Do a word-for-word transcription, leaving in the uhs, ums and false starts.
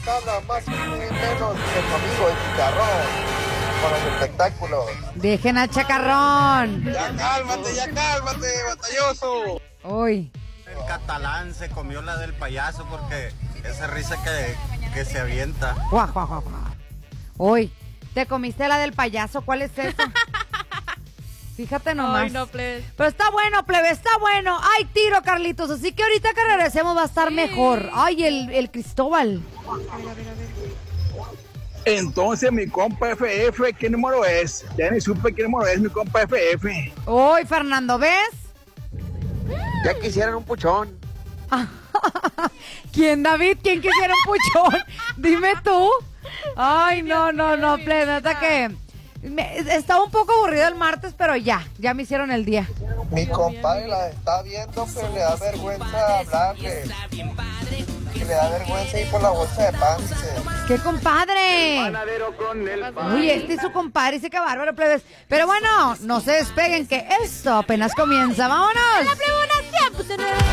acá nada más y menos que tu amigo el Chicharrón con los espectáculos. Dejen a Chacarrón. Ya cálmate, ya cálmate, batalloso. Uy. El catalán se comió la del payaso porque esa risa que, que se avienta. Guau, guau, guau, guau. Uy, ¿te comiste la del payaso? ¿Cuál es esa? Fíjate nomás. Ay, no, plebes. Pero está bueno, plebe, está bueno. Ay, tiro, Carlitos. Así que ahorita que regresemos va a estar Sí. mejor. Ay, el, el Cristóbal. A ver, a ver, a ver. Entonces, mi compa F F, ¿qué número es? Ya ni supe qué número es mi compa F F. Uy, Fernando, ¿ves? Ya quisieran un puchón. ¿Quién, David? ¿Quién quisiera un puchón? Dime tú. Ay, no, no, no, plebe, neta que... Me, estaba un poco aburrido el martes, pero ya, ya me hicieron el día. Mi compadre la está viendo, pero le da vergüenza hablarle. Que le da vergüenza ir por la bolsa de pan, dice. ¡Qué compadre! Uy, este es su compadre, ese que bárbaro, plebes. Pero bueno, no se despeguen, que esto apenas comienza. ¡Vámonos! La plebona siempre se